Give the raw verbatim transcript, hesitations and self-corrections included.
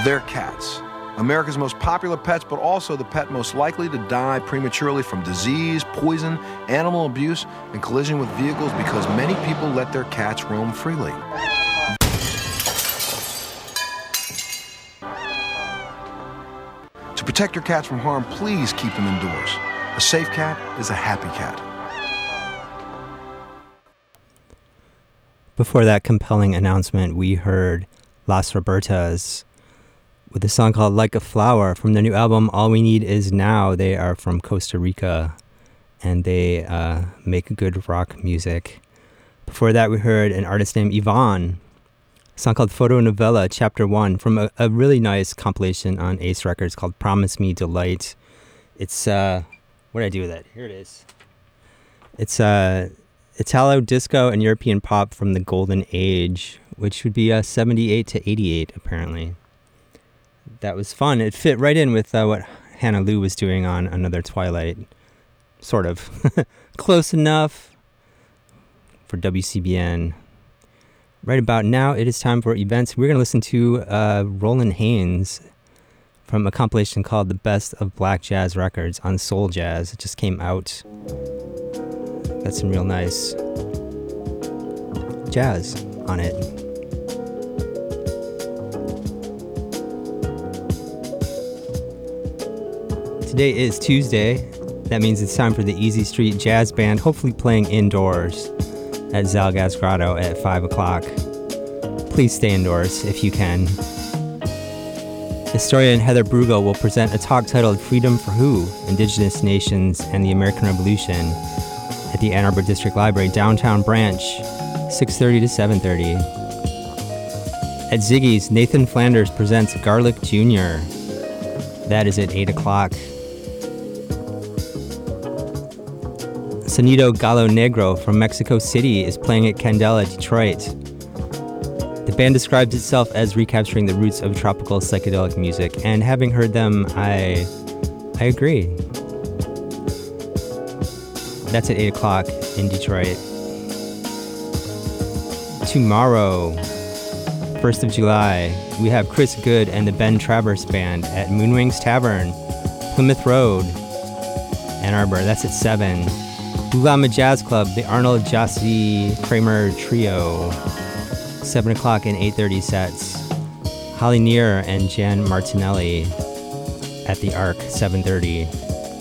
They're cats. America's most popular pets, but also the pet most likely to die prematurely from disease, poison, animal abuse, and collision with vehicles because many people let their cats roam freely. To protect your cats from harm, please keep them indoors. A safe cat is a happy cat. Before that compelling announcement, we heard Las Robertas with a song called Like a Flower from their new album, All We Need Is Now. They are from Costa Rica, and they uh, make good rock music. Before that, we heard an artist named Yvonne, a song called Photo Novella Chapter one from a, a really nice compilation on Ace Records called Promise Me Delight. It's, uh, what did I do with it? Here it is. It's uh, Italo disco and European pop from the Golden Age, which would be uh, seventy-eight to eighty-eight, apparently. That was fun. It fit right in with uh, what Hannah Lou was doing on Another Twilight. Sort of. Close enough for W C B N. Right about now, it is time for events. We're going to listen to uh, Roland Haynes from a compilation called The Best of Black Jazz Records on Soul Jazz. It just came out. Got some real nice jazz on it. Today is Tuesday. That means it's time for the Easy Street Jazz Band, hopefully playing indoors at Zalgas Grotto at five o'clock. Please stay indoors if you can. Historian Heather Brugel will present a talk titled Freedom for Who? Indigenous Nations and the American Revolution at the Ann Arbor District Library, downtown Branch, six thirty to seven thirty. At Ziggy's, Nathan Flanders presents Garlic Junior That is at eight o'clock. Sonido Galo Negro from Mexico City is playing at Candela, Detroit. The band describes itself as recapturing the roots of tropical psychedelic music, and having heard them, I I agree. That's at eight o'clock in Detroit. Tomorrow, first of July, we have Chris Good and the Ben Travers Band at Moonwings Tavern, Plymouth Road, Ann Arbor. That's at seven. Ulama Jazz Club, the Arnold Jassy Kramer Trio, seven o'clock and eight thirty sets. Holly Near and Jan Martinelli at the Arc, seven thirty.